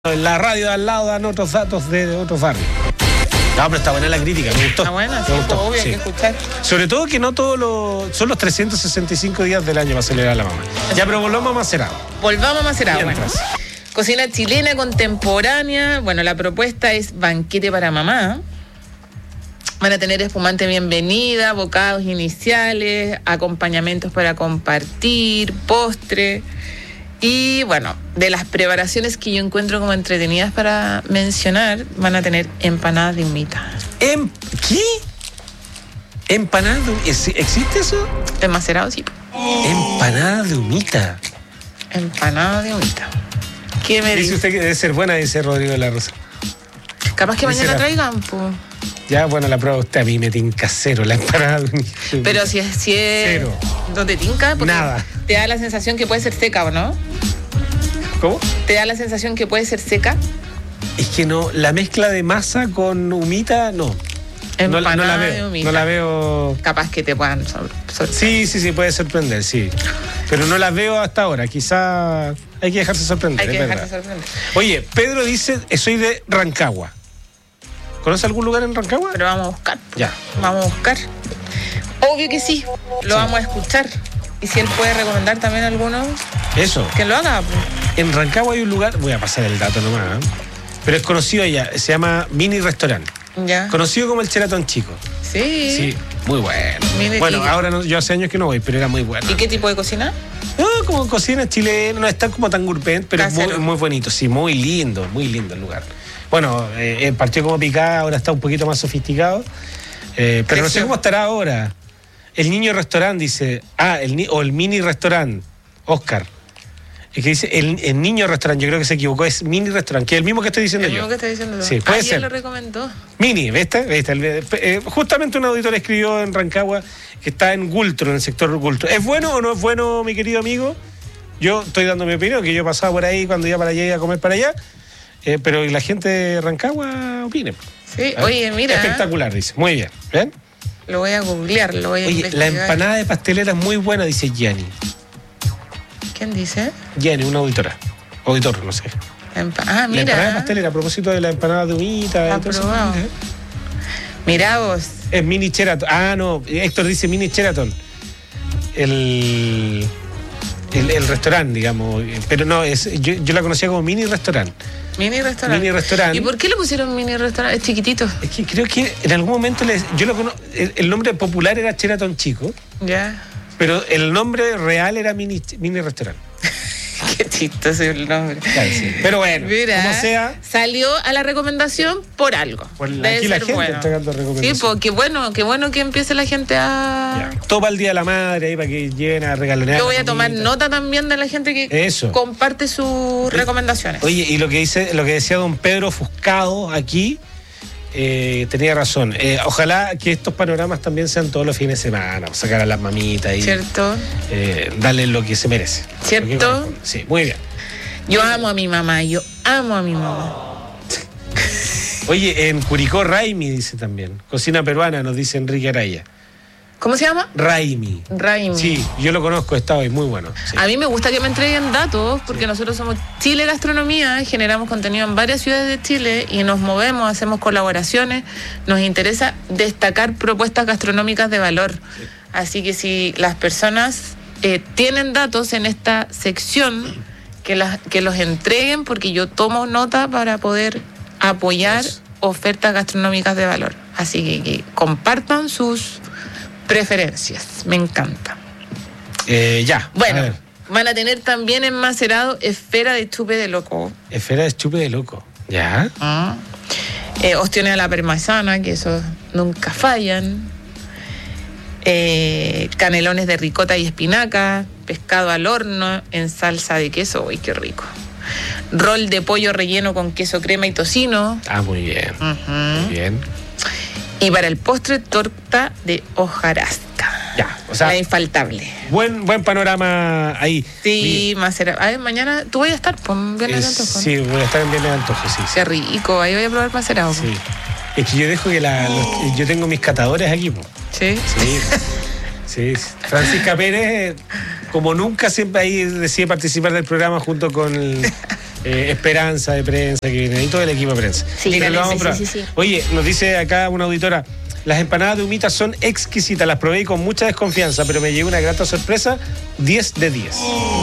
En la radio de al lado dan otros datos de otros barrios. No, pero está buena la crítica, me gustó. Está buena, sí, me gustó, obvio, sí. hay que escuchar. Sobre todo que no todos son los 365 días del año para celebrar a la mamá. Ya, pero volvamos a Macerado. Volvamos a Macerado. Mientras. Bueno. Cocina chilena contemporánea. Bueno, la propuesta es banquete para mamá. Van a tener espumante bienvenida, bocados iniciales, acompañamientos para compartir, postre. Y bueno, de las preparaciones que yo encuentro como entretenidas para mencionar, van a tener empanadas de humita. ¿Qué? ¿Empanadas de humita? ¿Existe eso? ¿En Macerado? Sí. Empanadas de humita. Empanadas de humita. ¿Qué me Dice dice? usted que debe ser buena, dice Rodrigo de la Rosa. Capaz que mañana traigan, pues. Ya, bueno, la prueba usted. A mí me tinca cero la empanada de humita. Pero si es Cero. donde tinca, porque nada. te da la sensación que puede ser seca, ¿o no? ¿Cómo? ¿Te da la sensación que puede ser seca? Es que no, la mezcla de masa con humita, no. No la Empanada de veo. humita. No la veo. Capaz que te puedan sorprender. Sí, puede sorprender, sí. Pero no las veo hasta ahora. Quizá hay que dejarse sorprender. Hay que es dejarse verdad. sorprender. Oye, Pedro dice, soy de Rancagua. ¿Conoce algún lugar en Rancagua? Pero vamos a buscar. Ya. Vamos a buscar. Obvio que sí. Lo vamos a escuchar. Y si él puede recomendar también a alguno, Eso. que lo haga. Pues. En Rancagua hay un lugar, voy a pasar el dato nomás, ¿eh? Pero es conocido allá, se llama Mini Restaurant. Ya. Conocido como el Sheraton Chico. Sí. Sí, muy bueno. Mini Bueno, Chico. ahora no, yo hace años que no voy, pero era muy bueno. ¿Y qué tipo de cocina? No, como cocina chilena, no está como tan gourmet, pero es Casero. muy bonito, sí, muy lindo el lugar. Bueno, partió como picada, ahora está un poquito más sofisticado, pero no sé Creció. cómo estará ahora. El niño restaurant dice, el mini restaurant, Oscar. Es que dice el niño restaurant, yo creo que se equivocó, es mini restaurant, que es el mismo que estoy diciendo El yo. mismo que está diciendo tú. Sí, puede Ayer ser. lo recomendó. Mini, ¿viste? Justamente un auditor escribió en Rancagua que está en Gultro, en el sector Gultro. ¿Es bueno o no es bueno, mi querido amigo? Yo estoy dando mi opinión, que yo pasaba por ahí cuando iba para allá y a comer para allá, pero la gente de Rancagua opine. Sí, oye, mira. Espectacular, dice. Muy bien. ¿Ven? Lo voy a googlear, lo voy a Oye, investigar. la empanada de pastelera es muy buena, dice Gianni. ¿Quién dice? Gianni, una auditora. Auditor, no sé. La empanada de Mira. pastelera, a propósito de la empanada de humita. La y todo eso, probado. ¿eh? Mira vos. Es Mini Sheraton. Ah, no, Héctor dice Mini Sheraton. El restaurante, digamos. Pero no, yo la conocía como Mini Restaurant. Mini restaurante. Mini restaurante. ¿Y por qué le pusieron mini restaurante? Es chiquitito. Es que creo que en algún momento el nombre popular era Sheraton Chico, Ya. pero el nombre real era Mini Restaurant. Qué chistoso el nombre. Claro, sí. Pero bueno, Mira, como sea. salió a la recomendación por algo. Debe Aquí la ser gente bueno. entregando Sí, recomendaciones. pues qué bueno que empiece la gente a... Ya. Todo para el Día de la Madre, ahí para que lleguen a regalonear. Yo voy la a tomar comidita. nota también de la gente que Eso. comparte sus recomendaciones. Oye, y lo que decía don Pedro Fuscado aquí, tenía razón. Ojalá que estos panoramas también sean todos los fines de semana, sacar a las mamitas y ¿Cierto? darle lo que se merece. ¿Cierto? Lo que corresponde. Sí, muy bien. Yo amo a mi mamá, yo amo a mi mamá. Oye, en Curicó, Raimi dice también. Cocina peruana, nos dice Enrique Araya. ¿Cómo se llama? Raimi. Raimi. Sí, yo lo conozco, estaba ahí, muy bueno. Sí. A mí me gusta que me entreguen datos porque nosotros somos Chile Gastronomía, generamos contenido en varias ciudades de Chile y nos movemos, hacemos colaboraciones, nos interesa destacar propuestas gastronómicas de valor. Así que si las personas tienen datos en esta sección, que los entreguen porque yo tomo nota para poder apoyar ofertas gastronómicas de valor. Así que compartan sus preferencias. Me encanta. Ya. Bueno, A ver. van a tener también en Macerado esfera de chupe de loco. Esfera de chupe de loco. Ya. Ostiones a la parmesana, que esos nunca fallan. Canelones de ricota y espinaca. Pescado al horno en salsa de queso. ¡Uy, qué rico! Rol de pollo relleno con queso crema y tocino. Ah, muy bien. Muy bien. Y para el postre, torta de hojarasca. Ya, o sea, la infaltable. Buen panorama ahí. Sí, Macerado. A ver, mañana tú vas a estar, pues, Viernes de Antojo. Sí, voy a estar en Viernes de Antojo, sí. Qué rico, ahí voy a probar Macerado. Sí. Es que yo dejo que yo tengo mis catadores aquí, po. Sí. Sí. Sí. Francisca Pérez, como nunca, siempre ahí decide participar del programa junto con Esperanza de Prensa, que viene, y todo el equipo de prensa. Sí, Lo vamos a probar. sí. Oye, nos dice acá una auditora, las empanadas de humita son exquisitas, las probé con mucha desconfianza, pero me llevé una grata sorpresa, 10 de 10.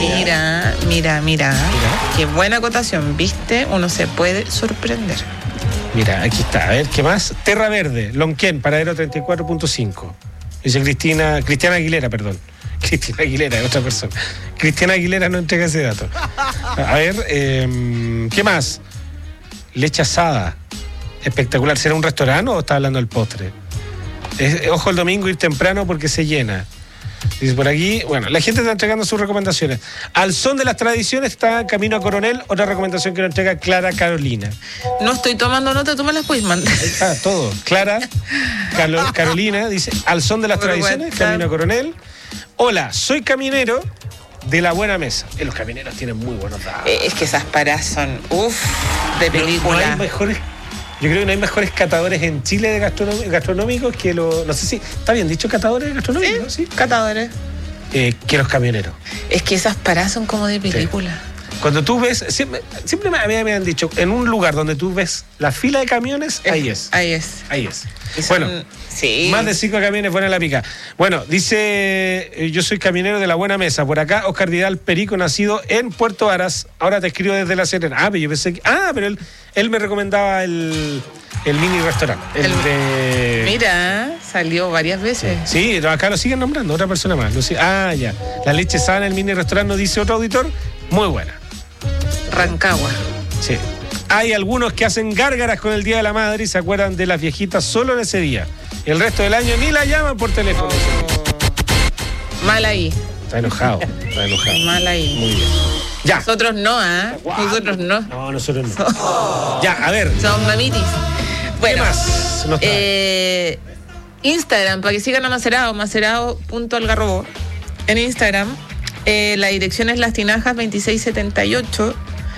Mira. Qué buena acotación, ¿viste? Uno se puede sorprender. Mira, aquí está, a ver, ¿qué más? Terra Verde, Lonquén, paradero 34.5. Dice Cristiana Aguilera, perdón. Cristina Aguilera, otra persona. Cristiana Aguilera no entrega ese dato. A ver, ¿qué más? Leche asada. Espectacular. ¿Será un restaurante o está hablando del postre? Ojo el domingo, ir temprano porque se llena. Dice por aquí, bueno, la gente está entregando sus recomendaciones. Al son de las tradiciones está Camino a Coronel, otra recomendación que nos entrega Clara Carolina. No estoy tomando nota, tú me las puedes mandar. Ah, todo. Clara Carolina dice, al son de las tradiciones, Camino a Coronel. Hola, soy caminero de La Buena Mesa. Los camineros tienen muy buenos datos. Es que esas paras son, de película. No hay mejores, yo creo que no hay mejores catadores en Chile de gastronómicos que los... No sé si está bien dicho catadores gastronómicos, ¿no? Sí, catadores. Que los camioneros. Es que esas paras son como de película. Sí. Cuando tú ves, siempre me han dicho, en un lugar donde tú ves la fila de camiones, ahí es. Ahí es. Bueno, sí. Más de 5 camiones fuera de la pica. Bueno, dice, yo soy caminero de La Buena Mesa. Por acá, Oscar Vidal Perico, nacido en Puerto Varas. Ahora te escribo desde La Serena. Pero yo pensé que... pero él me recomendaba el mini restaurante. Mira, salió varias veces. Sí, acá lo siguen nombrando, otra persona más. Ya. La leche sana, el mini restaurante, nos dice otro auditor. Muy buena. Rancagua. Sí. Hay algunos que hacen gárgaras con el Día de la Madre y se acuerdan de las viejitas solo en ese día. El resto del año ni la llaman por teléfono. Mal ahí. Está enojado. Mal ahí. Muy bien. Ya. Nosotros no, Nosotros no. No, nosotros no. Ya, a ver. Son mamitis. Bueno, ¿qué más nos trae? Instagram, para que sigan a macerado.algarrobo. En Instagram, la dirección es Las Tinajas 2678.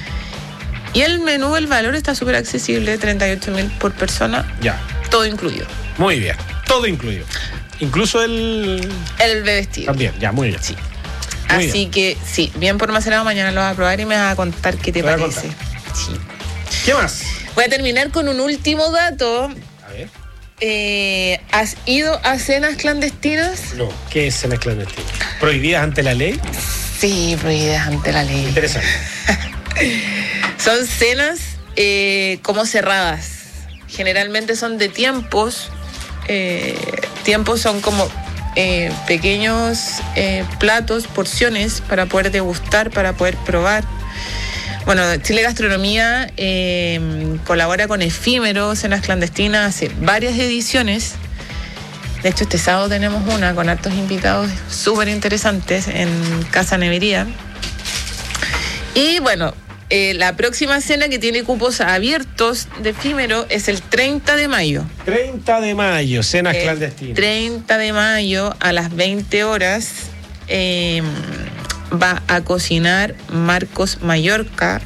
Y el menú, el valor está súper accesible, 38.000 por persona. Ya. Todo incluido. Muy bien, todo incluido. Incluso el vestido. También, ya, muy bien. Sí. Muy Así bien. que, sí, bien por Macerado, mañana lo vas a probar y me vas a contar qué te parece. Sí. ¿Qué más? Voy a terminar con un último dato. A ver. ¿Has ido a cenas clandestinas? No, ¿qué es cenas clandestinas? ¿Prohibidas ante la ley? Sí, prohibidas ante la ley. Interesante. Son cenas como cerradas. Generalmente son de tiempos. Tiempos son como pequeños platos, porciones para poder degustar, para poder probar. Bueno, Chile Gastronomía colabora con Efímero, Cenas Clandestinas, hace varias ediciones. De hecho, este sábado tenemos una con hartos invitados súper interesantes en Casa Nevería. Y bueno, la próxima cena que tiene cupos abiertos de Efímero es el 30 de mayo. 30 de mayo, cenas clandestinas. 30 de mayo a las 20 horas va a cocinar Marcos Mayorga,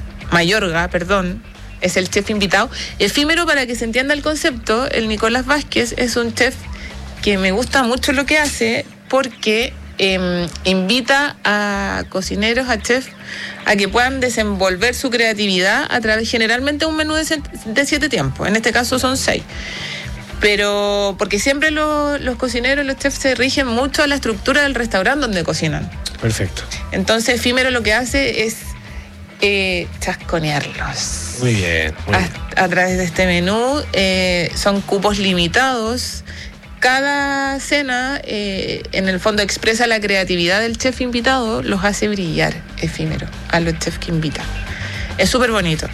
es el chef invitado. Efímero, para que se entienda el concepto, el Nicolás Vázquez es un chef que me gusta mucho lo que hace porque invita a cocineros, a chefs, a que puedan desenvolver su creatividad a través generalmente de un menú de 7 tiempos. En este caso son 6. Pero porque siempre los cocineros, los chefs se rigen mucho a la estructura del restaurante donde cocinan. Perfecto. Entonces Efímero lo que hace es chasconearlos. Muy bien. A través de este menú. Son cupos limitados. Cada cena, en el fondo, expresa la creatividad del chef invitado, los hace brillar, Efímero, a los chefs que invita. Es súper bonito.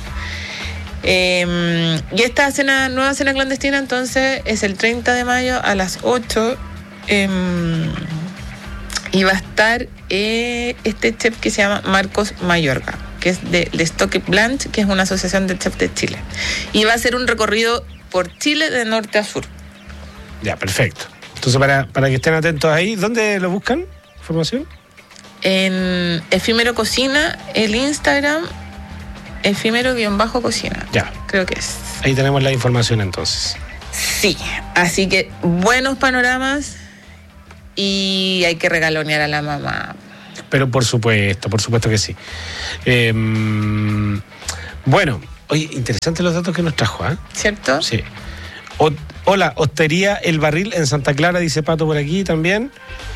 Y esta nueva cena clandestina, entonces, es el 30 de mayo a las 8. Y va a estar este chef que se llama Marcos Mayorga, que es de Stock Blanche, que es una asociación de chefs de Chile. Y va a hacer un recorrido por Chile de norte a sur. Ya, perfecto. Entonces, para que estén atentos ahí, ¿dónde lo buscan? ¿Información? En Efímero Cocina, el Instagram, Efímero-cocina. Ya. Creo que es. Ahí tenemos la información entonces. Sí, así que buenos panoramas y hay que regalonear a la mamá. Pero por supuesto que sí. Bueno, oye, interesantes los datos que nos trajo, ¿eh? ¿Cierto? Sí. Hola, Hostería El Barril en Santa Clara, dice Pato por aquí también.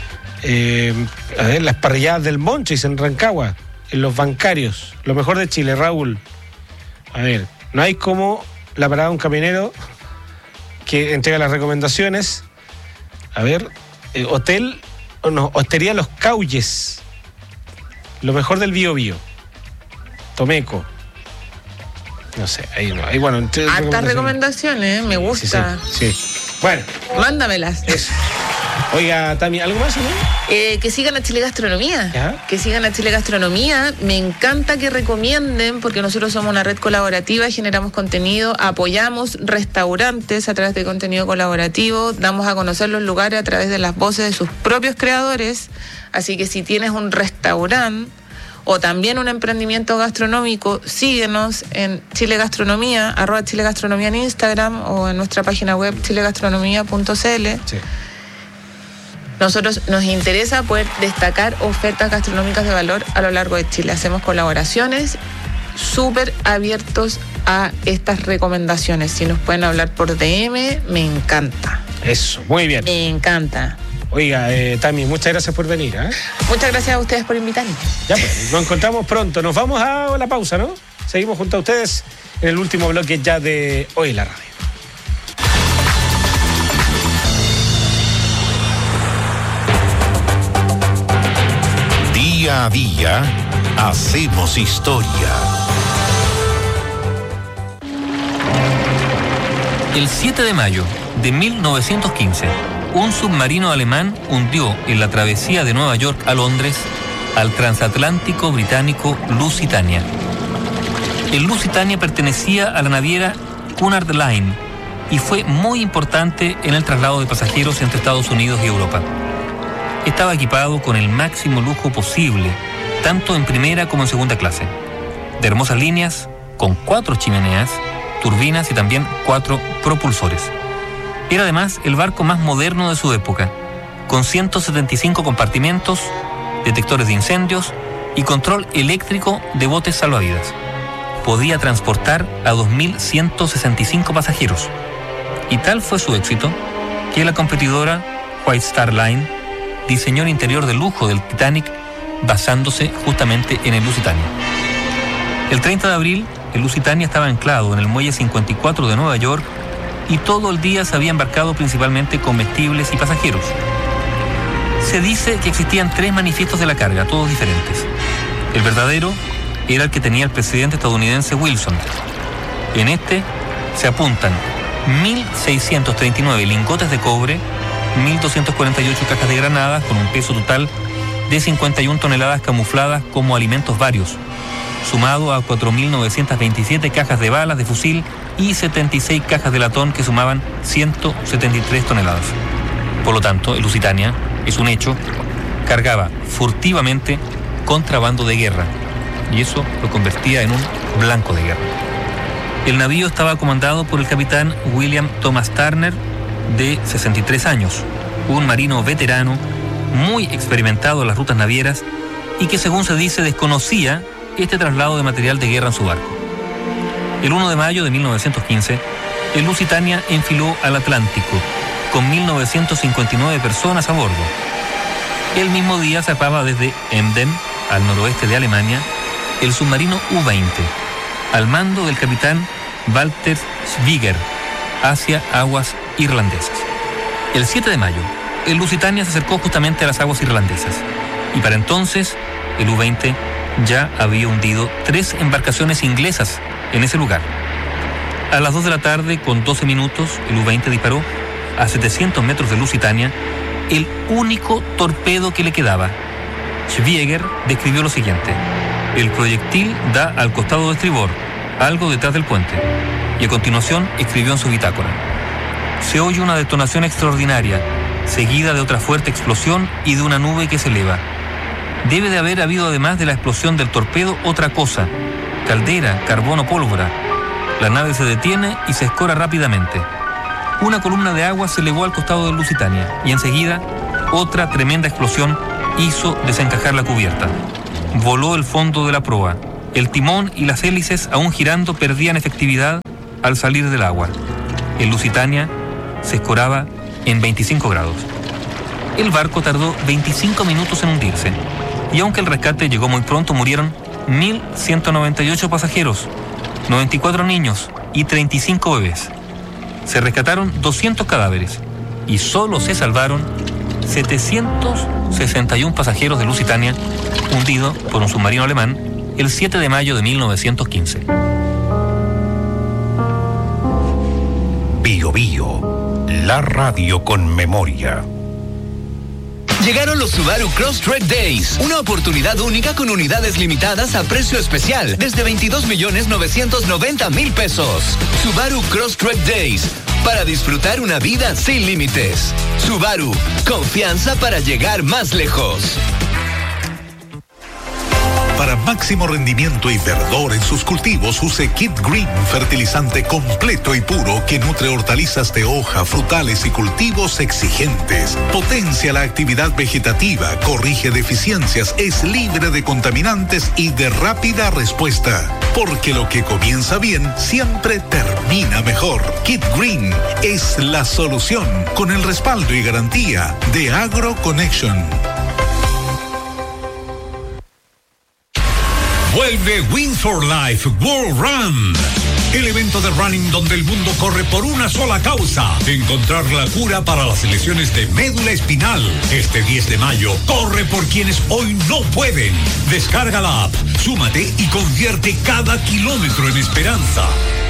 A ver, las parrilladas del Monchis en Rancagua, en Los Bancarios, lo mejor de Chile, Raúl. A ver, no hay como la parada de un camionero que entrega las recomendaciones. A ver, Hostería Los Cauyes, lo mejor del Biobío, Tomeco. No sé, ahí no. Ahí, bueno, hartas recomendaciones, me gusta. Sí. Bueno. Mándamelas. Eso. Oiga, Tami, ¿algo más, no? Que sigan a Chile Gastronomía. ¿Ya? Que sigan a Chile Gastronomía. Me encanta que recomienden, porque nosotros somos una red colaborativa, generamos contenido, apoyamos restaurantes a través de contenido colaborativo, damos a conocer los lugares a través de las voces de sus propios creadores. Así que si tienes un restaurante o también un emprendimiento gastronómico, síguenos en Chile Gastronomía, @Chile Gastronomía en Instagram o en nuestra página web chilegastronomía.cl. Sí. Nosotros nos interesa poder destacar ofertas gastronómicas de valor a lo largo de Chile. Hacemos colaboraciones, súper abiertos a estas recomendaciones. Si nos pueden hablar por DM, me encanta. Eso, muy bien. Me encanta. Oiga, Tami, muchas gracias por venir, ¿eh? Muchas gracias a ustedes por invitarme. Ya pues, nos encontramos pronto. Nos vamos a la pausa, ¿no? Seguimos junto a ustedes en el último bloque ya de Hoy en la Radio. Día a día, hacemos historia. El 7 de mayo de 1915, un submarino alemán hundió en la travesía de Nueva York a Londres al transatlántico británico Lusitania. El Lusitania pertenecía a la naviera Cunard Line y fue muy importante en el traslado de pasajeros entre Estados Unidos y Europa. Estaba equipado con el máximo lujo posible, tanto en primera como en segunda clase. De hermosas líneas, con 4 chimeneas, turbinas y también 4 propulsores. Era además el barco más moderno de su época, con 175 compartimentos, detectores de incendios y control eléctrico de botes salvavidas. Podía transportar a 2.165 pasajeros. Y tal fue su éxito que la competidora White Star Line diseñó el interior de lujo del Titanic basándose justamente en el Lusitania. El 30 de abril, el Lusitania estaba anclado en el muelle 54 de Nueva York y todo el día se había embarcado principalmente comestibles y pasajeros. Se dice que existían 3 manifiestos de la carga, todos diferentes. El verdadero era el que tenía el presidente estadounidense Wilson. En este se apuntan 1.639 lingotes de cobre, 1.248 cajas de granadas con un peso total de 51 toneladas camufladas como alimentos varios, sumado a 4.927 cajas de balas de fusil y 76 cajas de latón que sumaban 173 toneladas. Por lo tanto, el Lusitania, es un hecho, cargaba furtivamente contrabando de guerra, y eso lo convertía en un blanco de guerra. El navío estaba comandado por el capitán William Thomas Turner, de 63 años, un marino veterano, muy experimentado en las rutas navieras y que, según se dice, desconocía este traslado de material de guerra en su barco. El 1 de mayo de 1915, el Lusitania enfiló al Atlántico, con 1.959 personas a bordo. El mismo día zarpaba desde Emden, al noroeste de Alemania, el submarino U-20, al mando del capitán Walter Schwieger, hacia aguas irlandesas. El 7 de mayo, el Lusitania se acercó justamente a las aguas irlandesas, y para entonces, el U-20 ya había hundido 3 embarcaciones inglesas en ese lugar. A las 2 de la tarde, con 12 minutos, el U-20 disparó a 700 metros de Lusitania el único torpedo que le quedaba. Schwieger describió lo siguiente: el proyectil da al costado de estribor, algo detrás del puente, y a continuación escribió en su bitácora: se oye una detonación extraordinaria, seguida de otra fuerte explosión y de una nube que se eleva. Debe de haber habido, además de la explosión del torpedo, otra cosa: caldera, carbón o pólvora. La nave se detiene y se escora rápidamente. Una columna de agua se elevó al costado del Lusitania y enseguida otra tremenda explosión hizo desencajar la cubierta. Voló el fondo de la proa El timón y las hélices, aún girando, perdían efectividad al salir del agua. El Lusitania se escoraba en 25 grados. El barco tardó 25 minutos en hundirse, y aunque el rescate llegó muy pronto, murieron 1.198 pasajeros, 94 niños y 35 bebés. Se rescataron 200 cadáveres y solo se salvaron 761 pasajeros de Lusitania, hundido por un submarino alemán el 7 de mayo de 1915. Bio Bio, la radio con memoria. Llegaron los Subaru Crosstrek Days, una oportunidad única con unidades limitadas a precio especial, desde 22.990.000 pesos. Subaru Crosstrek Days, para disfrutar una vida sin límites. Subaru, confianza para llegar más lejos. Para máximo rendimiento y verdor en sus cultivos, use Kit Green, fertilizante completo y puro que nutre hortalizas de hoja, frutales y cultivos exigentes. Potencia la actividad vegetativa, corrige deficiencias, es libre de contaminantes y de rápida respuesta. Porque lo que comienza bien siempre termina mejor. Kit Green es la solución, con el respaldo y garantía de AgroConnection. Vuelve Win for Life World Run, el evento de running donde el mundo corre por una sola causa: encontrar la cura para las lesiones de médula espinal. Este 10 de mayo, corre por quienes hoy no pueden. Descarga la app, súmate y convierte cada kilómetro en esperanza.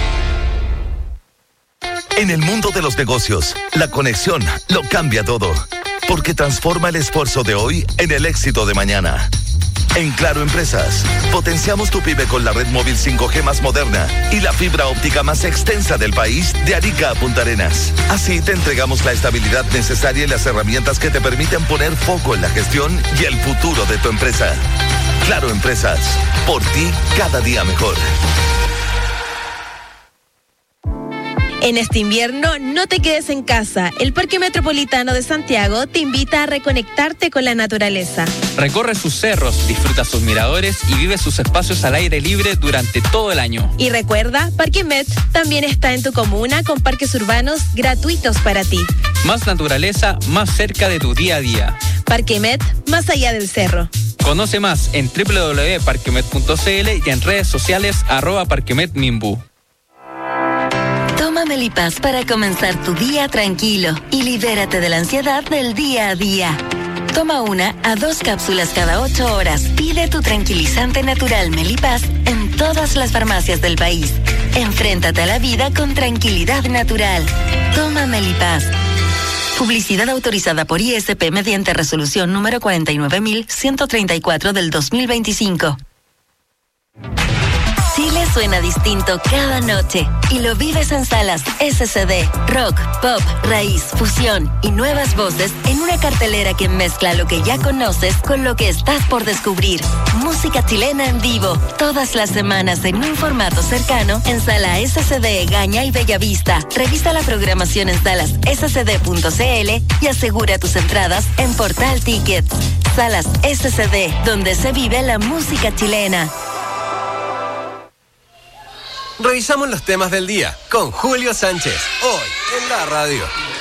En el mundo de los negocios, la conexión lo cambia todo, porque transforma el esfuerzo de hoy en el éxito de mañana. En Claro Empresas, potenciamos tu pyme con la red móvil 5G más moderna y la fibra óptica más extensa del país, de Arica a Punta Arenas. Así te entregamos la estabilidad necesaria y las herramientas que te permiten poner foco en la gestión y el futuro de tu empresa. Claro Empresas, por ti cada día mejor. En este invierno, no te quedes en casa. El Parque Metropolitano de Santiago te invita a reconectarte con la naturaleza. Recorre sus cerros, disfruta sus miradores y vive sus espacios al aire libre durante todo el año. Y recuerda, Parque Met también está en tu comuna con parques urbanos gratuitos para ti. Más naturaleza, más cerca de tu día a día. Parque Met, más allá del cerro. Conoce más en www.parquemet.cl y en redes sociales @parquemetminbu. Toma Melipaz para comenzar tu día tranquilo y libérate de la ansiedad del día a día. Toma 1 a 2 cápsulas cada 8 horas. Pide tu tranquilizante natural Melipaz en todas las farmacias del país. Enfréntate a la vida con tranquilidad natural. Toma Melipaz. Publicidad autorizada por ISP mediante resolución número 49.134 del 2025. Chile suena distinto cada noche y lo vives en salas SCD, rock, pop, raíz, fusión y nuevas voces en una cartelera que mezcla lo que ya conoces con lo que estás por descubrir. Música chilena en vivo, todas las semanas en un formato cercano en Sala SCD, Gaña y Bellavista. Revisa la programación en salas scd.cl y asegura tus entradas en Portal Tickets. Salas SCD, donde se vive la música chilena. Revisamos los temas del día con Julio Sánchez, hoy en la radio.